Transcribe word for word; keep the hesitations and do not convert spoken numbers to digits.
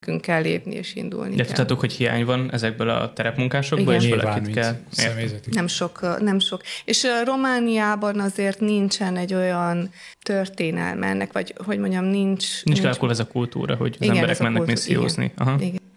nekünk kell lépni és indulni De kell. tudtátok, hogy hiány van ezekből a terepmunkásokból, Igen. és Nyilván, valakit mint kell... személyzeti. Nem sok, nem sok. És uh, Romániában azért nincsen egy olyan történelme ennek, vagy hogy mondjam, nincs... Nincs kialakulva ez a kultúra, hogy az Igen, emberek ez a mennek kultúra, missziózni. igen. Aha. Igen.